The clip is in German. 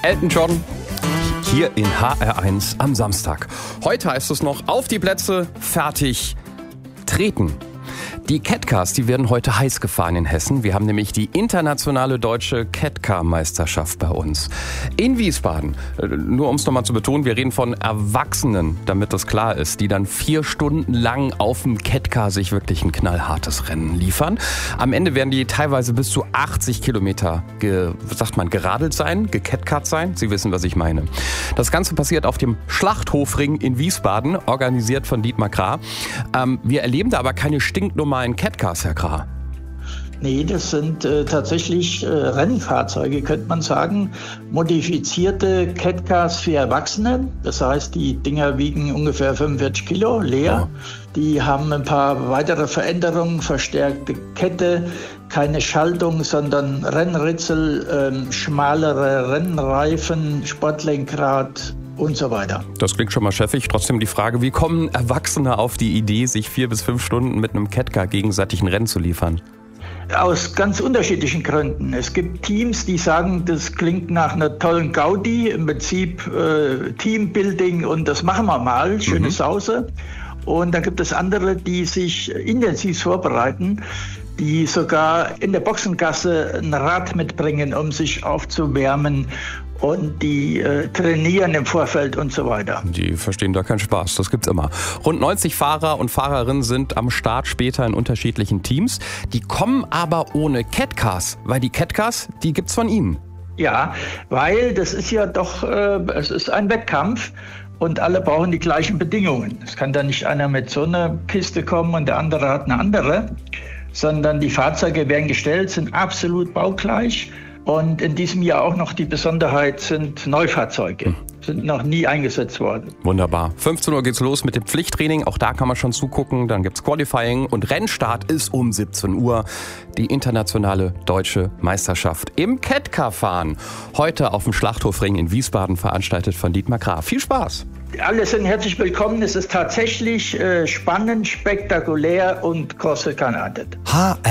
Elton John hier in HR1 am Samstag. Heute heißt es noch: Auf die Plätze, fertig, treten. Die Catcars, die werden heute heiß gefahren in Hessen. Wir haben nämlich die internationale deutsche Catcar-Meisterschaft bei uns. In Wiesbaden, nur um es nochmal zu betonen, wir reden von Erwachsenen, damit das klar ist, die dann 4 Stunden lang auf dem Catcar sich wirklich ein knallhartes Rennen liefern. Am Ende werden die teilweise bis zu 80 Kilometer, geradelt sein, gecatcart sein. Sie wissen, was ich meine. Das Ganze passiert auf dem Schlachthofring in Wiesbaden, organisiert von Dietmar Krah. Wir erleben da aber keine stinknormalen Catcars, Herr Krah. Nee, das sind tatsächlich Rennfahrzeuge, könnte man sagen. Modifizierte Catcars für Erwachsene. Das heißt, die Dinger wiegen ungefähr 45 Kilo leer. Oh. Die haben ein paar weitere Veränderungen, verstärkte Kette, keine Schaltung, sondern Rennritzel, schmalere Rennreifen, Sportlenkrad und so weiter. Das klingt schon mal chefig. Trotzdem die Frage, wie kommen Erwachsene auf die Idee, sich 4 bis 5 Stunden mit einem Catcar gegenseitig ein Rennen zu liefern? Aus ganz unterschiedlichen Gründen. Es gibt Teams, die sagen, das klingt nach einer tollen Gaudi, im Prinzip Teambuilding und das machen wir mal, schöne Sause. Und dann gibt es andere, die sich intensiv vorbereiten, die sogar in der Boxengasse ein Rad mitbringen, um sich aufzuwärmen. Und die trainieren im Vorfeld und so weiter. Die verstehen da keinen Spaß, das gibt's immer. Rund 90 Fahrer und Fahrerinnen sind am Start später in unterschiedlichen Teams. Die kommen aber ohne Catcars, weil die Catcars, die gibt's von Ihnen. Ja, weil das ist ja doch, es ist ein Wettkampf. Und alle brauchen die gleichen Bedingungen. Es kann da nicht einer mit so einer Kiste kommen und der andere hat eine andere, sondern die Fahrzeuge werden gestellt, sind absolut baugleich. Und in diesem Jahr auch noch die Besonderheit sind Neufahrzeuge, sind noch nie eingesetzt worden. Wunderbar. 15 Uhr geht's los mit dem Pflichttraining, auch da kann man schon zugucken. Dann gibt's Qualifying und Rennstart ist um 17 Uhr. Die internationale deutsche Meisterschaft im Catcar-Fahren. Heute auf dem Schlachthofring in Wiesbaden, veranstaltet von Dietmar Krah. Viel Spaß! Alle sind herzlich willkommen. Es ist tatsächlich spannend, spektakulär und kostet kein Eintritt.